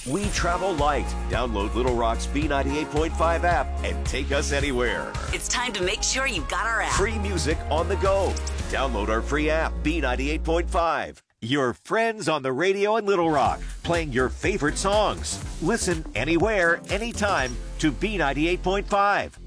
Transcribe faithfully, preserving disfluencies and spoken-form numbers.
We travel light. Download Little Rock's B ninety-eight point five app and take us anywhere. It's time to make sure you've got our app. Free music on the go. Download our free app, B ninety-eight point five. Your friends on the radio in Little Rock, playing your favorite songs. Listen anywhere, anytime to B ninety-eight point five.